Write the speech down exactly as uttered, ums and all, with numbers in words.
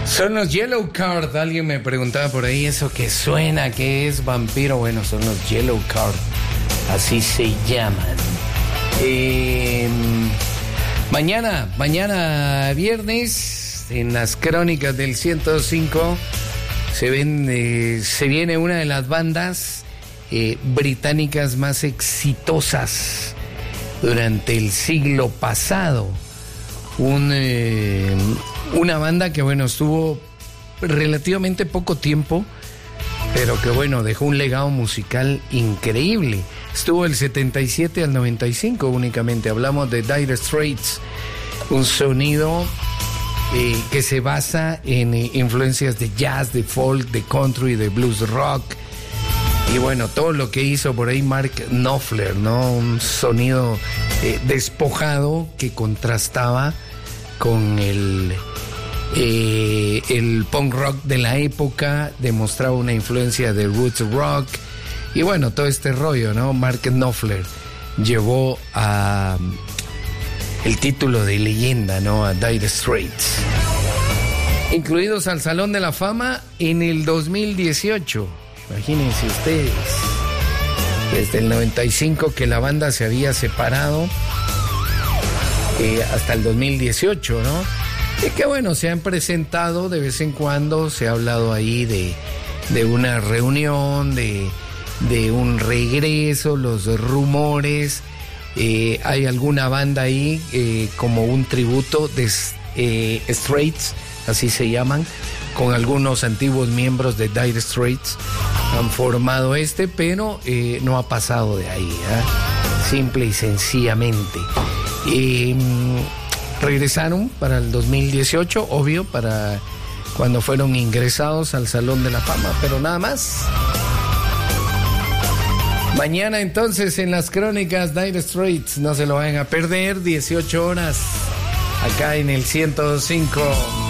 Son los Yellow Card. Alguien me preguntaba por ahí eso que suena, que es vampiro. Bueno, son los Yellow Card. Así se llaman. Eh, mañana, mañana viernes, en las crónicas del ciento cinco, se, ven, eh, se viene una de las bandas eh, británicas más exitosas durante el siglo pasado. Un, eh, una banda que, bueno, estuvo relativamente poco tiempo, pero que, bueno, dejó un legado musical increíble. Estuvo del setenta y siete al noventa y cinco únicamente. Hablamos de Dire Straits, un sonido eh, que se basa en eh, influencias de jazz, de folk, de country, de blues rock. Y bueno, todo lo que hizo por ahí Mark Knopfler, ¿no? Un sonido eh, despojado que contrastaba con el, eh, el punk rock de la época, demostraba una influencia de roots rock. Y bueno, todo este rollo, ¿no? Mark Knopfler llevó a el título de leyenda, ¿no? A Dire Straits. Incluidos al Salón de la Fama en el dos mil dieciocho. Imagínense ustedes, desde el noventa y cinco que la banda se había separado eh, hasta el dos mil dieciocho, ¿no? Y que bueno, se han presentado de vez en cuando, se ha hablado ahí de, de una reunión, de, de un regreso, los rumores, eh, hay alguna banda ahí eh, como un tributo de eh, Straits, así se llaman, con algunos antiguos miembros de Dire Straits han formado este, pero eh, no ha pasado de ahí, ¿eh? Simple y sencillamente. Eh, regresaron para el dos mil dieciocho, obvio, para cuando fueron ingresados al Salón de la Fama, pero nada más. Mañana entonces en las crónicas Dire Straits, no se lo vayan a perder, dieciocho horas, acá en el ciento cinco.